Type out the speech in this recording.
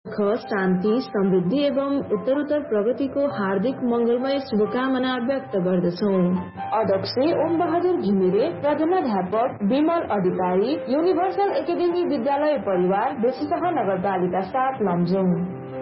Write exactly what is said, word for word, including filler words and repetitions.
शान्ति समृद्धि एवं उत्तरोत्तर प्रगतिको हार्दिक मंगलमय शुभकामना व्यक्त गर्दछौं। अध्यक्ष ओम बहादुर घिमिरे, प्रधानाध्यापक विमल अधिकारी, युनिभर्सल एकाडेमी विद्यालय परिवार बेसीसह नगरपालिका सात लमजुङ।